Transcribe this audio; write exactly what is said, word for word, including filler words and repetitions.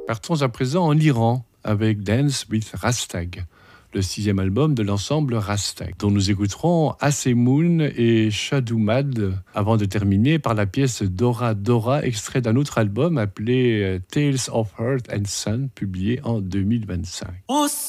Partons à présent en Iran avec Dance with Rastag, le sixième album de l'ensemble Rastag, dont nous écouterons Asemoun et Shadumad avant de terminer par la pièce Dora Dora, extrait d'un autre album appelé Tales of Earth and Sun, publié en deux mille vingt-cinq.